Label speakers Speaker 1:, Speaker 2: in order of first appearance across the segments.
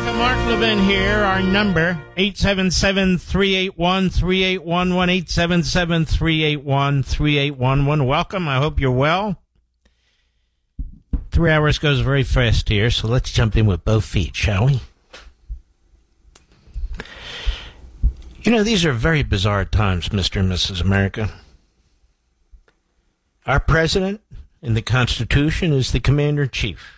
Speaker 1: America, Mark Levin here. Our number, 877-381-3811, 877-381-3811. Welcome. I hope you're well. 3 hours goes very fast here, so let's jump in with both feet, shall we? You know, these are very bizarre times, Mr. and Mrs. America. Our president in the Constitution is the commander-in-chief.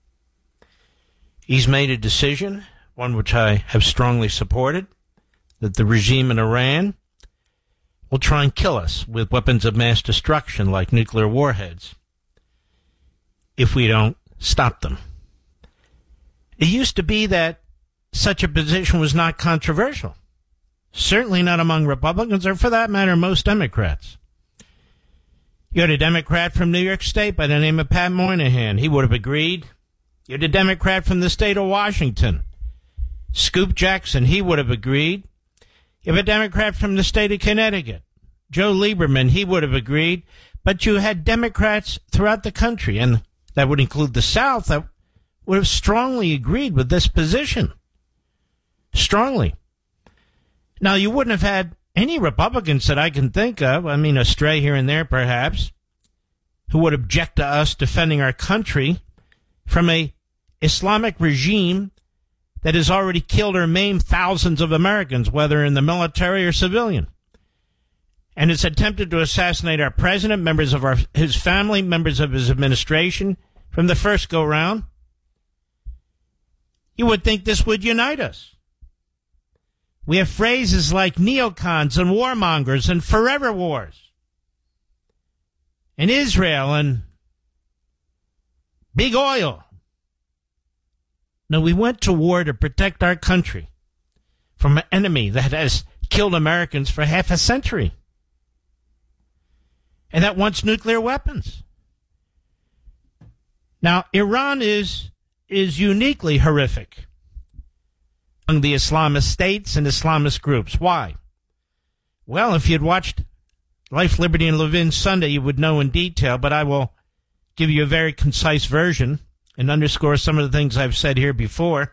Speaker 1: He's made a decision, one which I have strongly supported, that the regime in Iran will try and kill us with weapons of mass destruction like nuclear warheads if we don't stop them. It used to be that such a position was not controversial. Certainly not among Republicans, or for that matter, most Democrats. You had a Democrat from New York State by the name of Pat Moynihan. He would have agreed. You had a Democrat from the state of Washington, Scoop Jackson. He would have agreed. You have a Democrat from the state of Connecticut, Joe Lieberman. He would have agreed. But you had Democrats throughout the country, and that would include the South, that would have strongly agreed with this position. Strongly. Now, you wouldn't have had any Republicans that I can think of, I mean, a stray here and there perhaps, who would object to us defending our country from a Islamic regime that has already killed or maimed thousands of Americans, whether in the military or civilian. And it's attempted to assassinate our president, members of his family, members of his administration from the first go-round. You would think this would unite us. We have phrases like neocons and warmongers and forever wars, and Israel and big oil. No, we went to war to protect our country from an enemy that has killed Americans for half a century and that wants nuclear weapons. Now, Iran is uniquely horrific among the Islamist states and Islamist groups. Why? Well, if you'd watched Life, Liberty, and Levin Sunday, you would know in detail, but I will give you a very concise version and underscore some of the things I've said here before.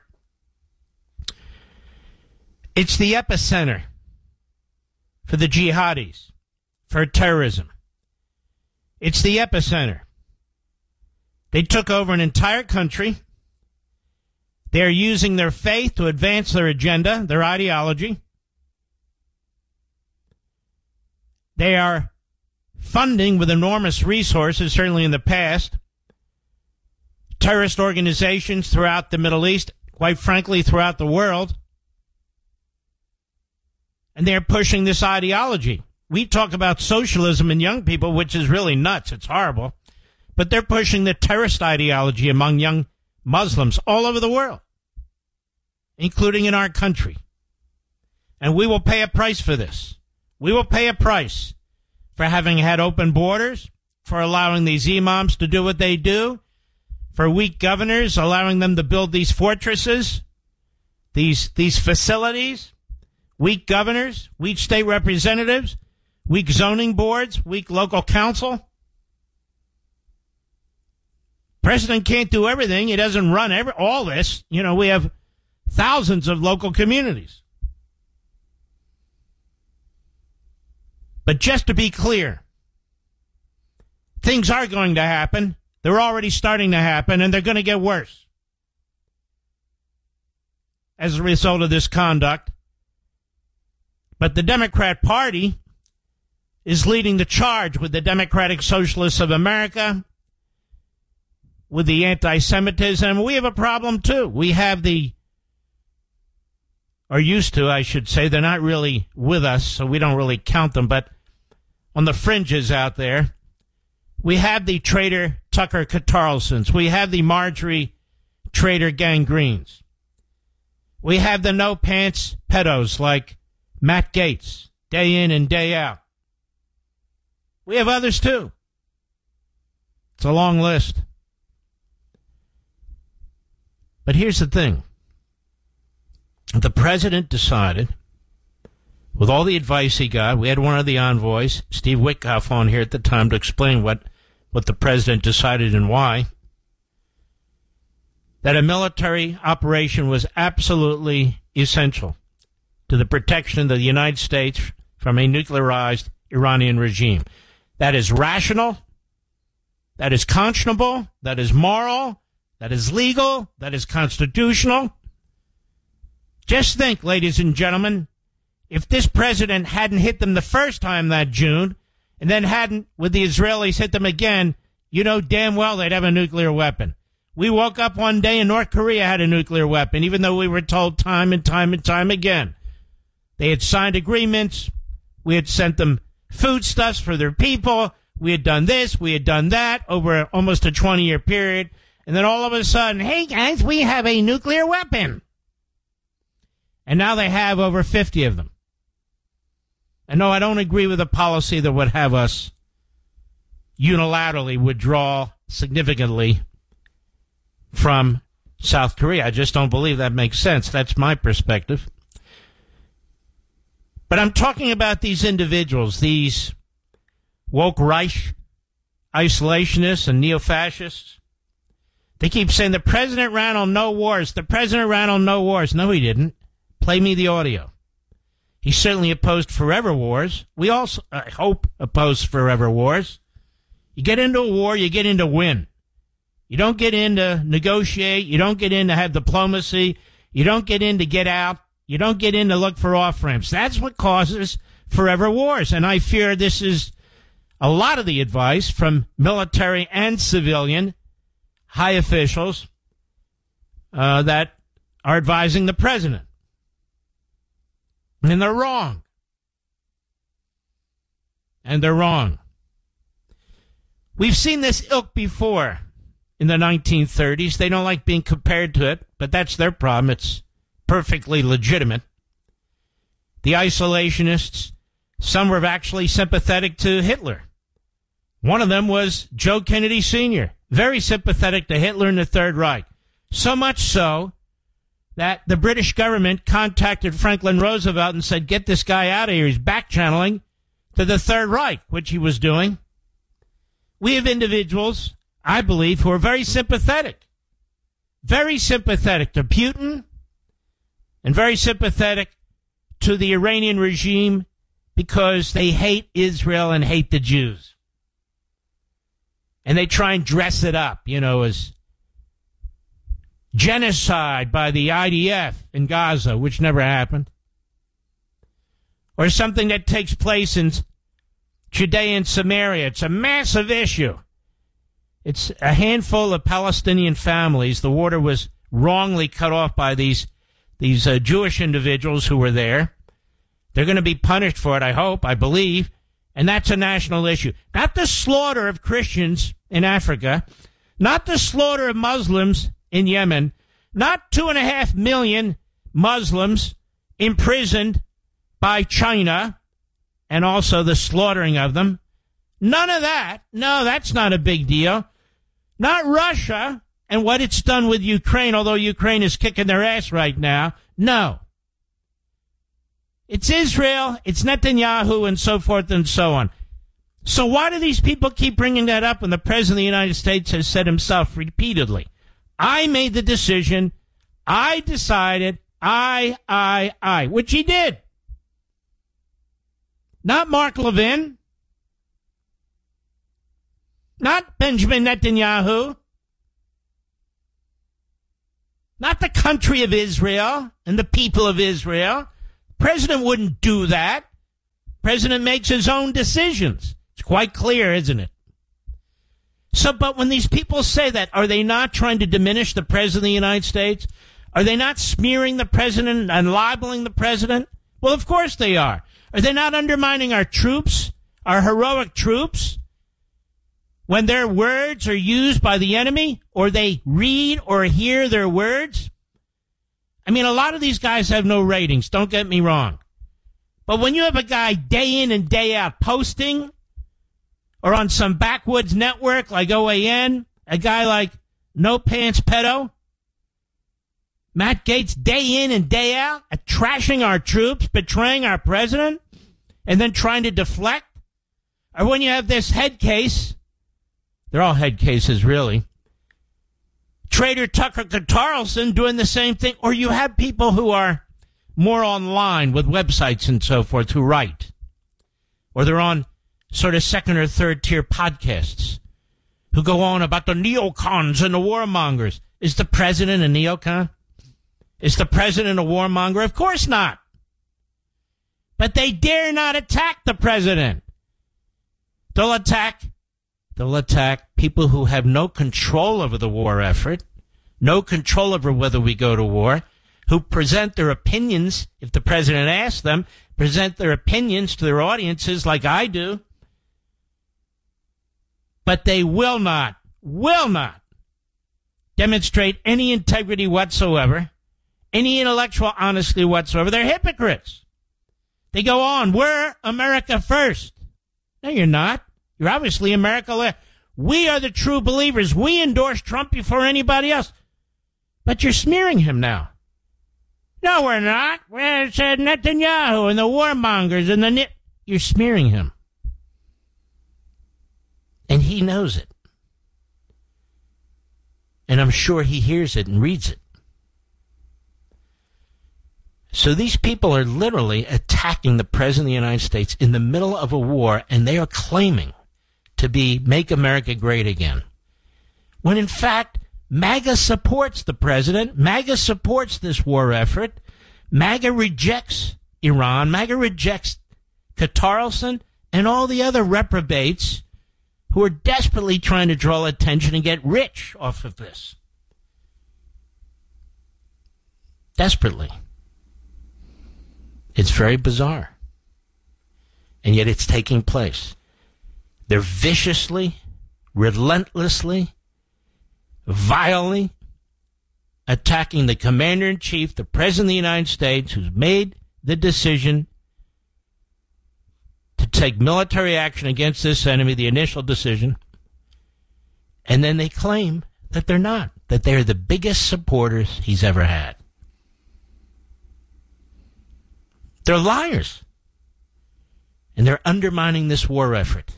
Speaker 1: It's the epicenter for the jihadis, for terrorism. It's the epicenter. They took over an entire country. They're using their faith to advance their agenda, their ideology. They are funding with enormous resources, certainly in the past, terrorist organizations throughout the Middle East, quite frankly, throughout the world. And they're pushing this ideology. We talk about socialism in young people, which is really nuts. It's horrible. But they're pushing the terrorist ideology among young Muslims all over the world, including in our country. And we will pay a price for this. We will pay a price for having had open borders, for allowing these imams to do what they do, for weak governors, allowing them to build these fortresses, these facilities, weak governors, weak state representatives, weak zoning boards, weak local council. President can't do everything. He doesn't run all this. You know, we have thousands of local communities. But just to be clear, things are going to happen. They're already starting to happen, and they're going to get worse as a result of this conduct. But the Democrat Party is leading the charge with the Democratic Socialists of America, with the anti-Semitism. We have a problem, too. We have or used to, I should say. They're not really with us, so we don't really count them. But on the fringes out there, we have the traitor Tucker Carlsons. We have the Marjorie traitor Gangreens. We have the no-pants pedos like Matt Gaetz, day in and day out. We have others, too. It's a long list. But here's the thing. The president decided, with all the advice he got, we had one of the envoys, Steve Witkoff, on here at the time to explain what the president decided and why, that a military operation was absolutely essential to the protection of the United States from a nuclearized Iranian regime. That is rational, that is conscionable, that is moral, that is legal, that is constitutional. Just think, ladies and gentlemen, if this president hadn't hit them the first time that June, and then hadn't, with the Israelis, hit them again, you know damn well they'd have a nuclear weapon. We woke up one day and North Korea had a nuclear weapon, even though we were told time and time and time again. They had signed agreements. We had sent them foodstuffs for their people. We had done this. We had done that over almost a 20-year period. And then all of a sudden, hey, guys, we have a nuclear weapon. And now they have over 50 of them. And no, I don't agree with a policy that would have us unilaterally withdraw significantly from South Korea. I just don't believe that makes sense. That's my perspective. But I'm talking about these individuals, these woke Reich isolationists and neo-fascists. They keep saying the president ran on no wars. The president ran on no wars. No, he didn't. Play me the audio. He certainly opposed forever wars. We also, I hope, oppose forever wars. You get into a war, you get in to win. You don't get in to negotiate. You don't get in to have diplomacy. You don't get in to get out. You don't get in to look for off-ramps. That's what causes forever wars. And I fear this is a lot of the advice from military and civilian high officials that are advising the president. And they're wrong. And they're wrong. We've seen this ilk before in the 1930s. They don't like being compared to it, but that's their problem. It's perfectly legitimate. The isolationists, some were actually sympathetic to Hitler. One of them was Joe Kennedy Sr., very sympathetic to Hitler and the Third Reich. So much so that the British government contacted Franklin Roosevelt and said, get this guy out of here. He's back-channeling to the Third Reich, which he was doing. We have individuals, I believe, who are very sympathetic to Putin and very sympathetic to the Iranian regime because they hate Israel and hate the Jews. And they try and dress it up, as genocide by the IDF in Gaza, which never happened, or something that takes place in Judea and Samaria. It's a massive issue. It's a handful of Palestinian families. The water was wrongly cut off by these Jewish individuals who were there. They're going to be punished for it, I hope, I believe, and that's a national issue. Not the slaughter of Christians in Africa, not the slaughter of Muslims in Yemen, not 2.5 million Muslims imprisoned by China and also the slaughtering of them. None of that. No, that's not a big deal. Not Russia and what it's done with Ukraine, although Ukraine is kicking their ass right now. No. It's Israel, it's Netanyahu, and so forth and so on. So why do these people keep bringing that up when the President of the United States has said himself repeatedly, I made the decision, I decided, I, which he did. Not Mark Levin, not Benjamin Netanyahu, not the country of Israel and the people of Israel. President wouldn't do that. President makes his own decisions. It's quite clear, isn't it? So, but when these people say that, are they not trying to diminish the President of the United States? Are they not smearing the President and libeling the President? Well, of course they are. Are they not undermining our troops, our heroic troops, when their words are used by the enemy, or they read or hear their words? I mean, a lot of these guys have no ratings, don't get me wrong. But when you have a guy day in and day out posting, or on some backwoods network like OAN, a guy like No Pants Pedo, Matt Gaetz, day in and day out, trashing our troops, betraying our president, and then trying to deflect. Or when you have this head case, they're all head cases, really, Trader Tucker Carlson doing the same thing. Or you have people who are more online with websites and so forth who write. Or they're on sort of second or third tier podcasts who go on about the neocons and the warmongers. Is the president a neocon? Is the president a warmonger? Of course not. But they dare not attack the president. They'll attack people who have no control over the war effort, no control over whether we go to war, who present their opinions, if the president asks them, present their opinions to their audiences like I do. But they will not demonstrate any integrity whatsoever, any intellectual honesty whatsoever. They're hypocrites. They go on, we're America first. No, you're not. You're obviously America. We are the true believers. We endorse Trump before anybody else. But you're smearing him now. No, we're not. We said Netanyahu and the warmongers and the... You're smearing him. And he knows it. And I'm sure he hears it and reads it. So these people are literally attacking the President of the United States in the middle of a war, and they are claiming to be Make America Great Again. When in fact, MAGA supports the president. MAGA supports this war effort. MAGA rejects Iran. MAGA rejects Carlson and all the other reprobates who are desperately trying to draw attention and get rich off of this. Desperately. It's very bizarre. And yet it's taking place. They're viciously, relentlessly, vilely attacking the commander-in-chief, the president of the United States, who's made the decision to take military action against this enemy, the initial decision, and then they claim that they're not, that they're the biggest supporters he's ever had. They're liars. And they're undermining this war effort.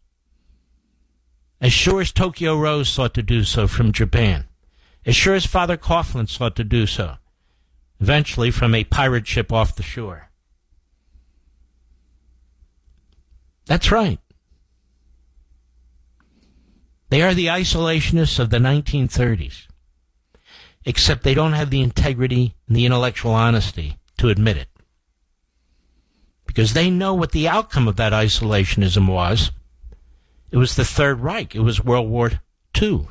Speaker 1: As sure as Tokyo Rose sought to do so from Japan. As sure as Father Coughlin sought to do so. Eventually from a pirate ship off the shore. That's right. They are the isolationists of the 1930s. Except they don't have the integrity and the intellectual honesty to admit it. Because they know what the outcome of that isolationism was. It was the Third Reich. It was World War II.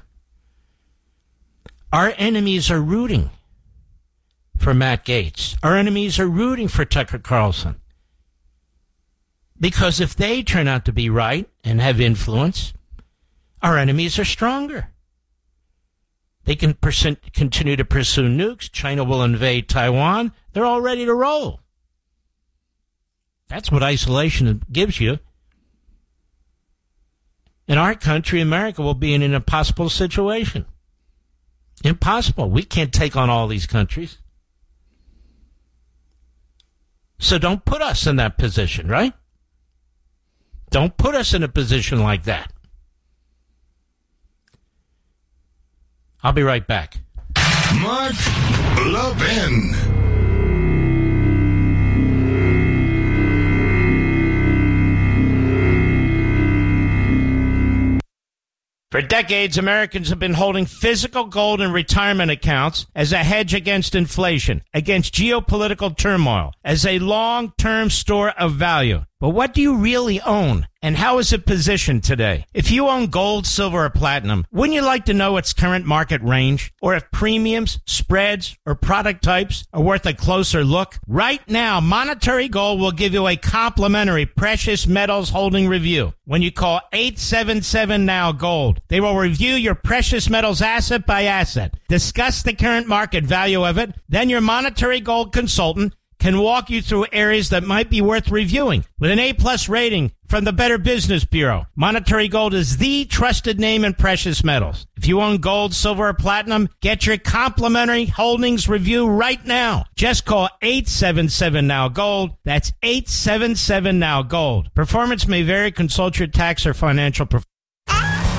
Speaker 1: Our enemies are rooting for Matt Gaetz. Our enemies are rooting for Tucker Carlson. Because if they turn out to be right and have influence, our enemies are stronger. They can continue to pursue nukes. China will invade Taiwan. They're all ready to roll. That's what isolation gives you. And our country, America, will be in an impossible situation. Impossible. We can't take on all these countries. So don't put us in that position, right? Don't put us in a position like that. I'll be right back.
Speaker 2: Mark Levin.
Speaker 1: For decades, Americans have been holding physical gold in retirement accounts as a hedge against inflation, against geopolitical turmoil, as a long-term store of value. But what do you really own? And how is it positioned today? If you own gold, silver, or platinum, wouldn't you like to know its current market range? Or if premiums, spreads, or product types are worth a closer look? Right now, Monetary Gold will give you a complimentary precious metals holding review when you call 877-NOW-GOLD. They will review your precious metals asset by asset, discuss the current market value of it, then your Monetary Gold consultant can walk you through areas that might be worth reviewing. With an A-plus rating from the Better Business Bureau, Monetary Gold is the trusted name in precious metals. If you own gold, silver, or platinum, get your complimentary holdings review right now. Just call 877-NOW-GOLD. That's 877-NOW-GOLD. Performance may vary. Consult your tax or financial professional.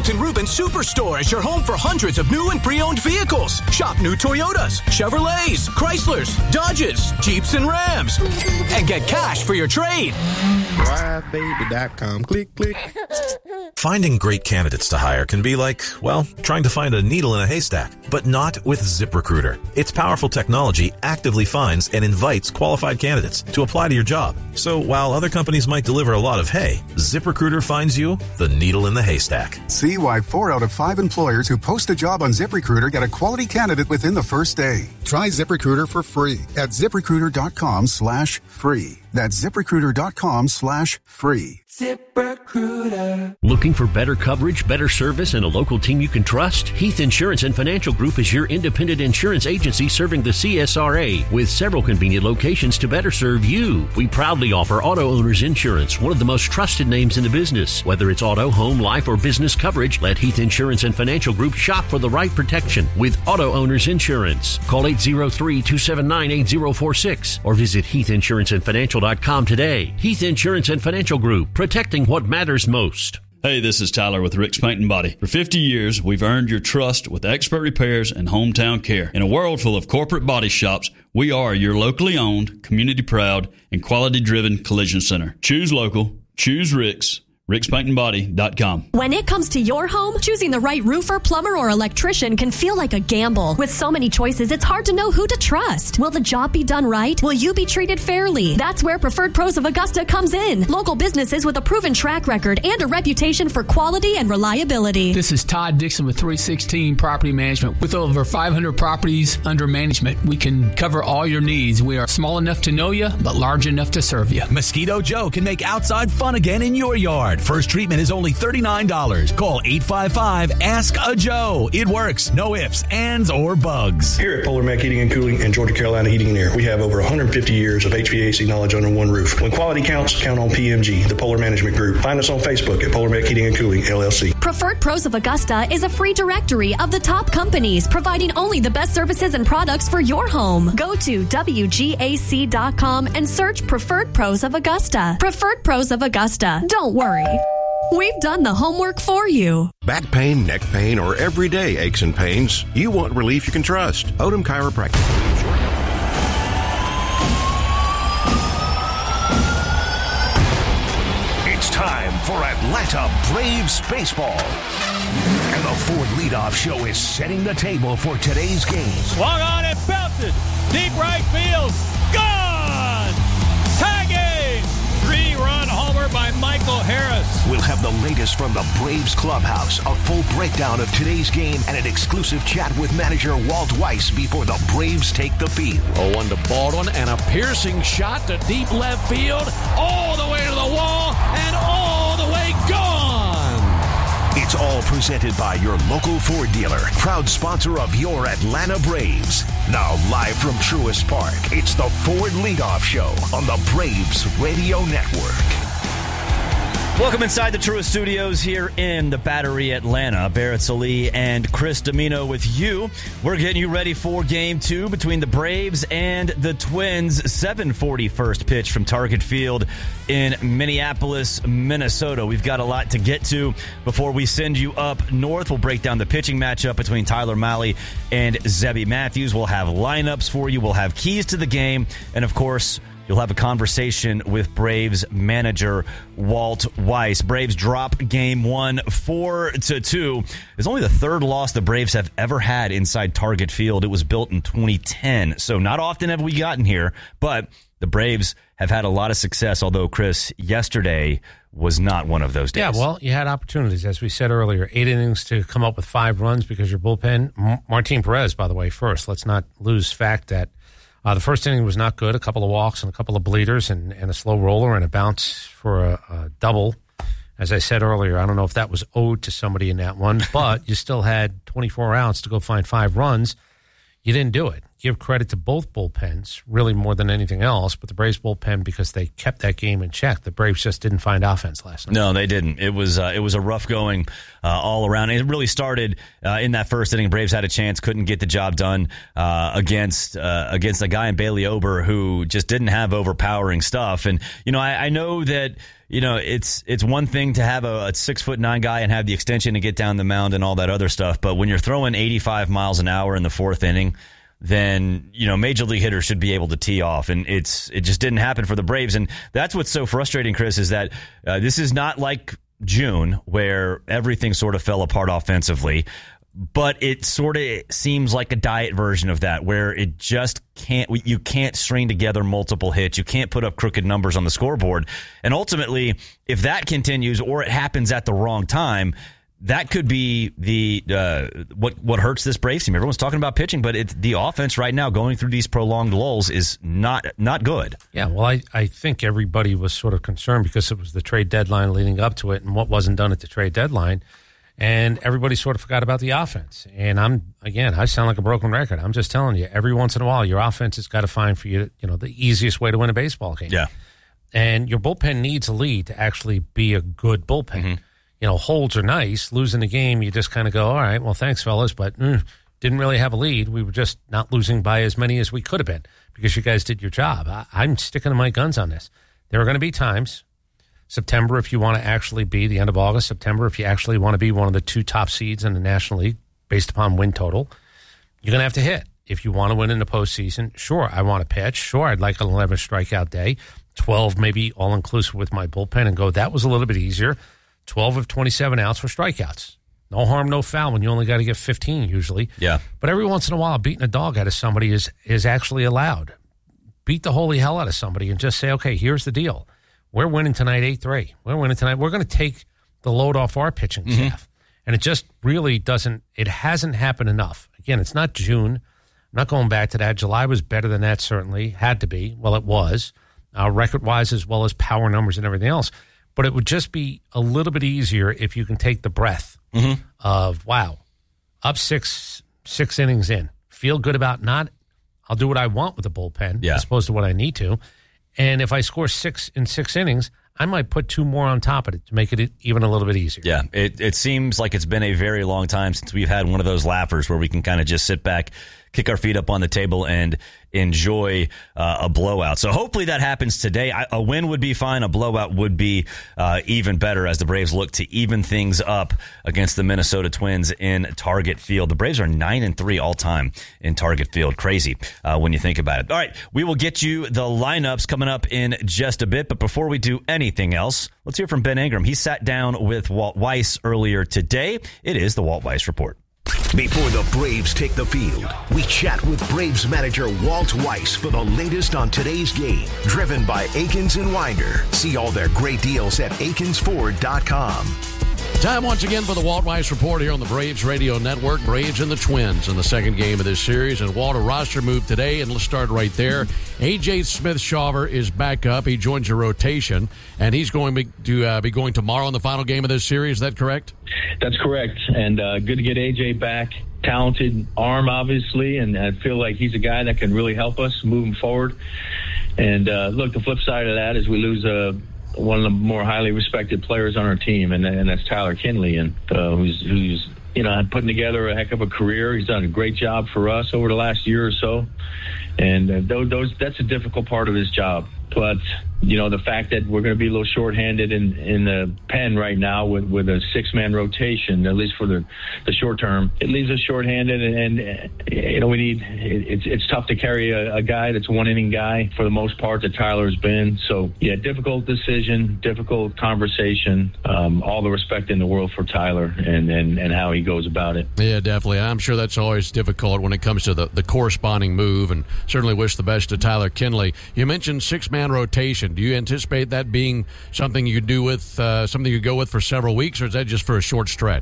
Speaker 3: Hamilton Rubin Superstore is your home for hundreds of new and pre-owned vehicles. Shop new Toyotas, Chevrolets, Chryslers, Dodges, Jeeps, and Rams. And get cash for your trade.
Speaker 4: DriveBaby.com. Click, click.
Speaker 5: Finding great candidates to hire can be like, well, trying to find a needle in a haystack, but not with ZipRecruiter. Its powerful technology actively finds and invites qualified candidates to apply to your job. So while other companies might deliver a lot of hay, ZipRecruiter finds you the needle in the haystack.
Speaker 6: See why 4 out of 5 employers who post a job on ZipRecruiter get a quality candidate within the first day. Try ZipRecruiter for free at ZipRecruiter.com/free. That's ZipRecruiter.com/free.
Speaker 7: ZipRecruiter. Looking for better coverage, better service, and a local team you can trust? Heath Insurance and Financial Group is your independent insurance agency serving the CSRA with several convenient locations to better serve you. We proudly offer auto owners insurance, one of the most trusted names in the business. Whether it's auto, home, life, or business coverage, let Heath Insurance and Financial Group shop for the right protection with auto owners insurance. Call 803-279-8046 or visit heathinsuranceandfinancial.com today. Heath Insurance and Financial Group, protecting what matters most.
Speaker 8: Hey, this is Tyler with Rick's Paint and Body. For 50 years, we've earned your trust with expert repairs and hometown care. In a world full of corporate body shops, we are your locally owned, community-proud, and quality-driven collision center. Choose local. Choose Rick's. RicksPaintandBody.com.
Speaker 9: When it comes to your home, choosing the right roofer, plumber, or electrician can feel like a gamble. With so many choices, it's hard to know who to trust. Will the job be done right? Will you be treated fairly? That's where Preferred Pros of Augusta comes in. Local businesses with a proven track record and a reputation for quality and reliability.
Speaker 10: This is Todd Dixon with 316 Property Management. With over 500 properties under management, we can cover all your needs. We are small enough to know you, but large enough to serve you.
Speaker 11: Mosquito Joe can make outside fun again in your yard. First treatment is only $39. Call 855-ASK-A-JOE. It works. No ifs, ands, or bugs.
Speaker 12: Here at Polar Mac Heating and Cooling and Georgia Carolina Heating and Air, we have over 150 years of HVAC knowledge under one roof. When quality counts, count on PMG, the Polar Management Group. Find us on Facebook at Polar Mac Heating and Cooling, LLC.
Speaker 9: Preferred Pros of Augusta is a free directory of the top companies providing only the best services and products for your home. Go to WGAC.com and search Preferred Pros of Augusta. Preferred Pros of Augusta. Don't worry. We've done the homework for you.
Speaker 13: Back pain, neck pain, or everyday aches and pains, you want relief you can trust. Odom Chiropractic.
Speaker 2: It's time for Atlanta Braves baseball. And the Ford Leadoff Show is setting the table for today's game.
Speaker 14: Swung on and belted. Deep right field. Gone! Tagging! 3-run homer by Michael Harris.
Speaker 2: We'll have the latest from the Braves clubhouse, a full breakdown of today's game, and an exclusive chat with manager Walt Weiss before the Braves take the field.
Speaker 15: 0-1 to Baldwin, and a piercing shot to deep left field, all the way to the wall, and all the way gone.
Speaker 2: It's all presented by your local Ford dealer, proud sponsor of your Atlanta Braves. Now live from Truist Park, it's the Ford Leadoff Show on the Braves Radio Network.
Speaker 16: Welcome inside the Truist Studios here in the Battery, Atlanta. Barrett Sallee and Chris Domino with you. We're getting you ready for Game 2 between the Braves and the Twins. 7:40 first pitch from Target Field in Minneapolis, Minnesota. We've got a lot to get to before we send you up north. We'll break down the pitching matchup between Tyler Mahle and Zebby Matthews. We'll have lineups for you. We'll have keys to the game. And, of course, you'll have a conversation with Braves manager Walt Weiss. Braves drop Game 1 4-2. It's only the third loss the Braves have ever had inside Target Field. It was built in 2010, so not often have we gotten here, but the Braves have had a lot of success, although, Chris, yesterday was not one of those days.
Speaker 1: Yeah, well, you had opportunities, as we said earlier. 8 innings to come up with 5 runs because your bullpen, Martin Perez, by the way, first. Let's not lose fact that the first inning was not good. A couple of walks and a couple of bleeders and a slow roller and a bounce for a double. As I said earlier, I don't know if that was owed to somebody in that one, but you still had 24 outs to go find 5 runs. You didn't do it.
Speaker 4: give credit to both bullpens, really more than anything else, but the Braves bullpen because they kept that game in check. The Braves just didn't find offense last night.
Speaker 16: No, they didn't. It was a rough going all around. It really started in that first inning. Braves had a chance, couldn't get the job done against a guy in Bailey Ober who just didn't have overpowering stuff. And I know that. It's one thing to have a 6'9" guy and have the extension to get down the mound and all that other stuff. But when you're throwing 85 miles an hour in the fourth inning, then, major league hitters should be able to tee off. And it just didn't happen for the Braves. And that's what's so frustrating, Chris, is that this is not like June where everything sort of fell apart offensively. But it sort of seems like a diet version of that, where it just you can't string together multiple hits. You can't put up crooked numbers on the scoreboard. And ultimately, if that continues or it happens at the wrong time, that could be what hurts this Braves team. Everyone's talking about pitching, but the offense right now going through these prolonged lulls is not good.
Speaker 4: Yeah, well, I think everybody was sort of concerned because it was the trade deadline leading up to it and what wasn't done at the trade deadline. And everybody sort of forgot about the offense. And I sound like a broken record. I'm just telling you, every once in a while, your offense has got to find for you, the easiest way to win a baseball game.
Speaker 16: Yeah.
Speaker 4: And your bullpen needs a lead to actually be a good bullpen. Mm-hmm. Holds are nice. Losing the game, you just kind of go, all right, well, thanks, fellas, but didn't really have a lead. We were just not losing by as many as we could have been because you guys did your job. I'm sticking to my guns on this. There are going to be times, September, if you want to actually be the end of August, September, if you actually want to be one of the 2 top seeds in the National League based upon win total, you're going to have to hit. If you want to win in the postseason, sure, I want to pitch. Sure, I'd like an 11 strikeout day, 12 maybe all-inclusive with my bullpen and go, that was a little bit easier. 12 of 27 outs for strikeouts. No harm, no foul when you only got to get 15 usually.
Speaker 16: Yeah.
Speaker 4: But every once in a while, beating a dog out of somebody is actually allowed. Beat the holy hell out of somebody and just say, okay, here's the deal. We're winning tonight 8-3. We're winning tonight. We're going to take the load off our pitching staff. And it just really it hasn't happened enough. Again, it's not June. I'm not going back to that. July was better than that, certainly. Had to be. Well, it was. Record-wise as well as power numbers and everything else. But it would just be a little bit easier if you can take the breath of, wow, up six innings in. Feel good about I'll do what I want with the bullpen as opposed to what I need to. And if I score 6 in 6 innings, I might put 2 more on top of it to make it even a little bit easier.
Speaker 16: Yeah, it seems like it's been a very long time since we've had one of those laughers where we can kind of just sit back, kick our feet up on the table, and enjoy a blowout. So hopefully that happens today. A win would be fine. A blowout would be even better as the Braves look to even things up against the Minnesota Twins in Target Field. The Braves are 9-3 all time in Target Field. Crazy when you think about it. All right, we will get you the lineups coming up in just a bit. But before we do anything else, let's hear from Ben Ingram. He sat down with Walt Weiss earlier today. It is the Walt Weiss Report.
Speaker 2: Before the Braves take the field, we chat with Braves manager Walt Weiss for the latest on today's game. Driven by Akins and Winder. See all their great deals at akinsford.com.
Speaker 15: Time once again for the Walt Weiss Report here on the Braves Radio Network. Braves and the Twins in the second game of this series. And Walt, a roster move today, and let's start right there. A.J. Smith-Shawver is back up. He joins your rotation, and he's going to be going tomorrow in the final game of this series. Is that correct?
Speaker 17: That's correct. And good to get A.J. back. Talented arm, obviously, and I feel like he's a guy that can really help us moving forward. And look, the flip side of that is we lose one of the more highly respected players on our team, and that's Tyler Kinley, and who's putting together a heck of a career. He's done a great job for us over the last year or so, and that's a difficult part of his job. But the fact that we're going to be a little shorthanded in the pen right now with a 6-man rotation, at least for the short term, it leaves us shorthanded, and we need. It's tough to carry a guy that's a 1-inning guy for the most part that Tyler's been. So yeah, difficult decision, difficult conversation. All the respect in the world for Tyler and how he goes about it.
Speaker 15: Yeah, definitely. I'm sure that's always difficult when it comes to the corresponding move, and certainly wish the best to Tyler Kinley. You mentioned 6-man rotation. Do you anticipate that being something you could do with something you go with for several weeks, or is that just for a short stretch?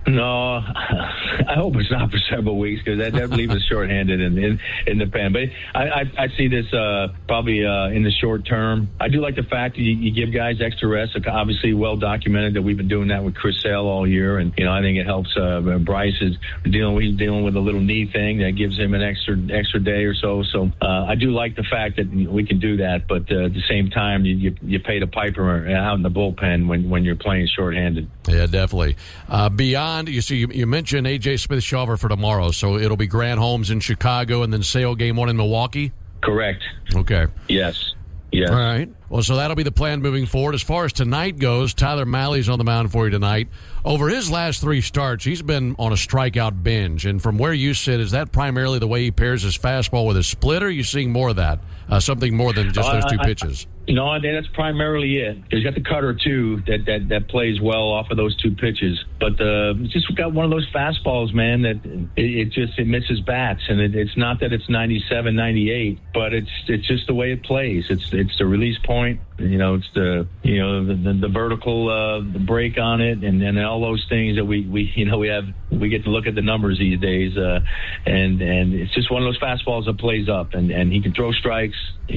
Speaker 17: No, I hope it's not for several weeks because that leaves us shorthanded in the pen. But I see this probably in the short term. I do like the fact that you give guys extra rest. It's obviously well documented that we've been doing that with Chris Sale all year, and I think it helps. Bryce is dealing with a little knee thing that gives him an extra day or so. So I do like the fact that we can do that. But at the same time, you pay the piper out in the bullpen when you're playing shorthanded.
Speaker 15: Yeah, definitely. Beyond, you mentioned A.J. Smith-Shawver for tomorrow, so it'll be Grant Holmes in Chicago and then Sale game 1 in Milwaukee?
Speaker 17: Correct.
Speaker 15: Okay.
Speaker 17: Yes. All
Speaker 15: right. Well, so that'll be the plan moving forward. As far as tonight goes, Tyler Malley's on the mound for you tonight. Over his last 3 starts, he's been on a strikeout binge. And from where you sit, is that primarily the way he pairs his fastball with his splitter? Or are you seeing more of that? Something more than just those 2 pitches?
Speaker 17: I think that's primarly it. He's got the cutter, too, that plays well off of those 2 pitches. But just got one of those fastballs, man, that it misses bats. And it's not that it's 97, 98, but it's just the way it plays. It's the release point. It's the vertical the break on it, and all those things that we get to look at the numbers these days, and it's just one of those fastballs that plays up, and he can throw strikes.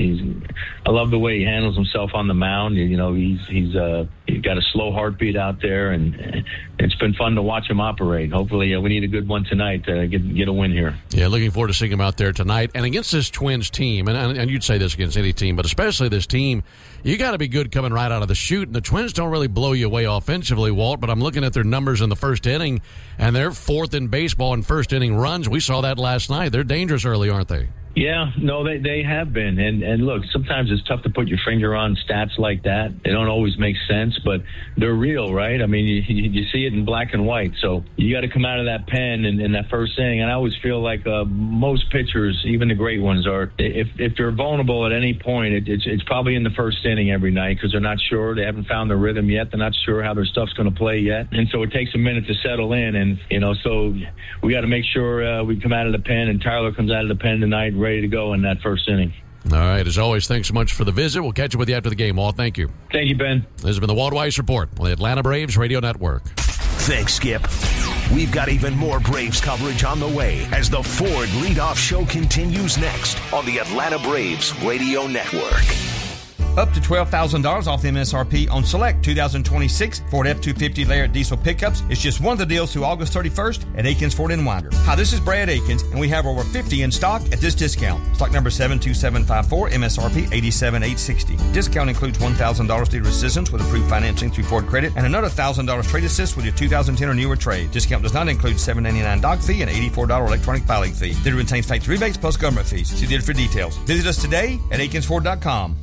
Speaker 17: I love the way he handles himself on the mound. He's got a slow heartbeat out there, and it's been fun to watch him operate. Hopefully, we need a good one tonight to get a win here.
Speaker 15: Yeah, looking forward to seeing him out there tonight. And against this Twins team, and you'd say this against any team, but especially this team, you got to be good coming right out of the chute. And the Twins don't really blow you away offensively, Walt, but I'm looking at their numbers in the first inning, and they're 4th in baseball in first inning runs. We saw that last night. They're dangerous early, aren't they?
Speaker 17: Yeah, no, they have been. And look, sometimes it's tough to put your finger on stats like that. They don't always make sense, but they're real, right? I mean, you see it in black and white. So you got to come out of that pen in that first inning. And I always feel like most pitchers, even the great ones, are if they're vulnerable at any point, it's probably in the first inning every night because they're not sure. They haven't found their rhythm yet. They're not sure how their stuff's going to play yet. And so it takes a minute to settle in. And, so we got to make sure we come out of the pen, and Tyler comes out of the pen tonight ready to go in that first inning.
Speaker 15: All right. As always, thanks so much for the visit. We'll catch up with you after the game, Walt. Thank you.
Speaker 17: Thank you, Ben.
Speaker 15: This has been the Walt Weiss Report on the Atlanta Braves Radio Network.
Speaker 2: Thanks, Skip. We've got even more Braves coverage on the way as the Ford Leadoff Show continues next on the Atlanta Braves Radio Network.
Speaker 18: Up to $12,000 off the MSRP on select 2026 Ford F-250 Layered diesel pickups. It's just one of the deals through August 31st at Akins Ford in Winder. Hi, this is Brad Akins, and we have over 50 in stock at this discount. Stock number 72754, MSRP $87,860. Discount includes $1,000 dealer assistance with approved financing through Ford Credit and another $1,000 trade assist with your 2010 or newer trade. Discount does not include $799 doc fee and $84 electronic filing fee. Dealer retains tax rebates plus government fees. See dealer for details. Visit us today at AkinsFord.com.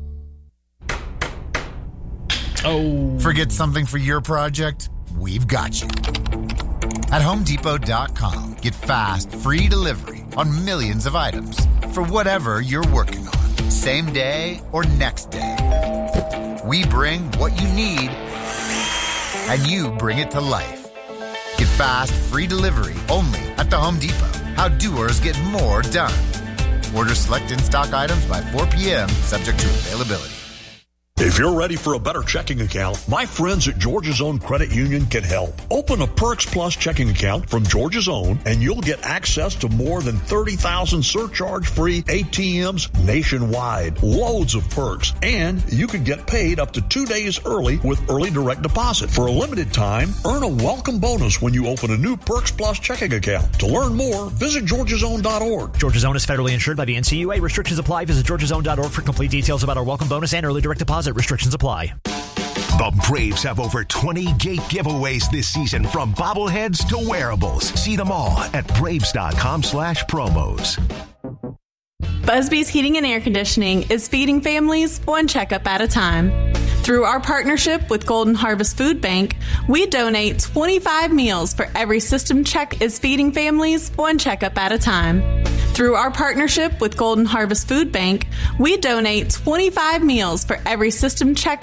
Speaker 19: Oh. Forget something for your project? We've got you. At HomeDepot.com, get fast, free delivery on millions of items for whatever you're working on, same day or next day. We bring what you need, and you bring it to life. Get fast, free delivery only at the Home Depot. How doers get more done. Order select in-stock items by 4 p.m., subject to availability.
Speaker 20: If you're ready for a better checking account, my friends at Georgia's Own Credit Union can help. Open a Perks Plus checking account from Georgia's Own, and you'll get access to more than 30,000 surcharge-free ATMs nationwide. Loads of perks, and you can get paid up to 2 days early with early direct deposit. For a limited time, earn a welcome bonus when you open a new Perks Plus checking account. To learn more, visit georgiasown.org.
Speaker 21: Georgia's Own is federally insured by the NCUA. Restrictions apply. Visit georgiasown.org for complete details about our welcome bonus and early direct deposit. Restrictions apply.
Speaker 2: The Braves have over 20 gate giveaways this season, from bobbleheads to wearables. See them all at Braves.com/promos.
Speaker 22: Busby's Heating and Air Conditioning is feeding families one checkup at a time. Through our partnership with Golden Harvest Food Bank, we donate 25 meals for every system check is feeding families one checkup at a time. Through our partnership with Golden Harvest Food Bank, we donate 25 meals for every system check